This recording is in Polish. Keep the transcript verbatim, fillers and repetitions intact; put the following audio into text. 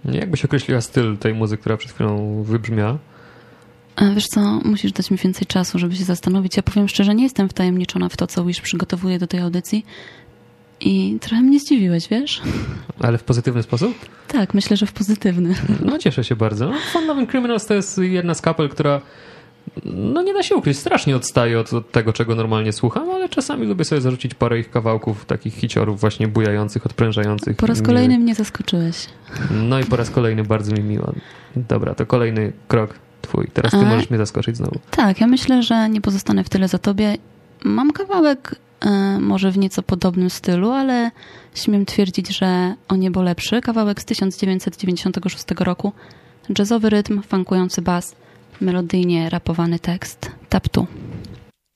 Jakbyś określiła styl tej muzyki, która przed chwilą wybrzmiała? A wiesz co, musisz dać mi więcej czasu, żeby się zastanowić. Ja powiem szczerze, nie jestem wtajemniczona w to, co Wish przygotowuje do tej audycji i trochę mnie zdziwiłeś, wiesz? Ale w pozytywny sposób? Tak, myślę, że w pozytywny. No cieszę się bardzo. Fun Loving Criminals to jest jedna z kapel, która no nie da się ukryć, strasznie odstaje od, od tego, czego normalnie słucham, ale czasami lubię sobie zarzucić parę ich kawałków, takich hiciorów właśnie bujających, odprężających. Po raz kolejny mnie zaskoczyłeś. No i po raz kolejny bardzo mi miło. Dobra, to kolejny krok twój. Teraz ty A, możesz mnie zaskoczyć znowu. Tak, ja myślę, że nie pozostanę w tyle za tobie. Mam kawałek y, może w nieco podobnym stylu, ale śmiem twierdzić, że o niebo lepszy. Kawałek z tysiąc dziewięćset dziewięćdziesiątego szóstego roku. Jazzowy rytm, funkujący bas, melodyjnie rapowany tekst. Tap tu.